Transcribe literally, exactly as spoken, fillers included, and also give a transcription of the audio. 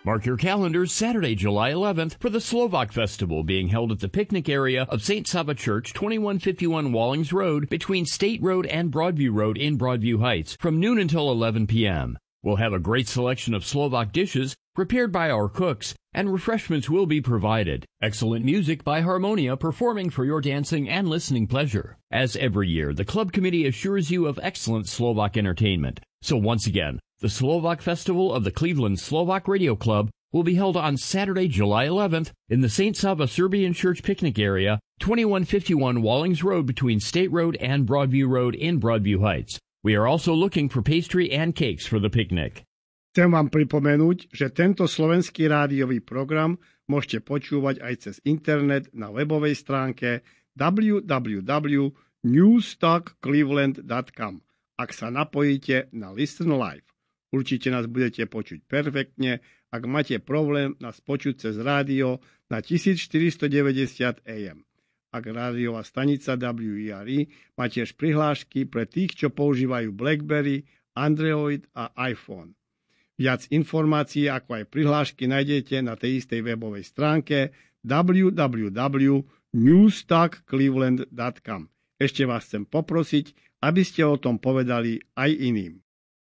Mark your calendars Saturday, July eleventh for the Slovak Festival being held at the picnic area of Saint Sava Church, twenty-one fifty-one Wallings Road between State Road and Broadview Road in Broadview Heights from noon until eleven p.m. We'll have a great selection of Slovak dishes prepared by our cooks, and refreshments will be provided. Excellent music by Harmonia performing for your dancing and listening pleasure. As every year, the club committee assures you of excellent Slovak entertainment. So once again, the Slovak Festival of the Cleveland Slovak Radio Club will be held on Saturday, July eleventh in the Saint Sava Serbian Church picnic area, twenty-one fifty-one Wallings Road between State Road and Broadview Road in Broadview Heights. We are also looking for pastry and cakes for the picnic. Chcem vám pripomenúť, že tento slovenský rádiový program môžete počúvať aj cez internet na webovej stránke w w w bodka newstalk cleveland bodka com. Ak sa napojíte na Listen Live, určite nás budete počuť perfektne. Ak máte problém nás počuť cez rádio na tisícštyristodeväťdesiat á em. Ak rádiová stanica W E R E má tiež prihlášky pre tých, čo používajú BlackBerry, Android a iPhone. Viac informácií ako aj prihlášky nájdete na tej istej webovej stránke w w w bodka newstalk cleveland bodka com. Ešte vás chcem poprosiť, aby ste o tom povedali aj iným.